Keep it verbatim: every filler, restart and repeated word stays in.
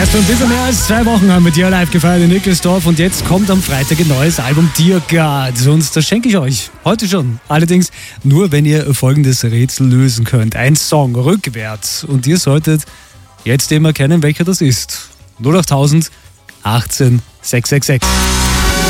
Erst ein bisschen mehr als zwei Wochen haben wir dir live gefeiert in Nickelsdorf und jetzt kommt am Freitag ein neues Album Tiergard und das schenke ich euch heute schon. Allerdings nur, wenn ihr folgendes Rätsel lösen könnt. Ein Song rückwärts und ihr solltet jetzt eben erkennen, welcher das ist. null achttausend achtzehn sechshundertsechsundsechzig.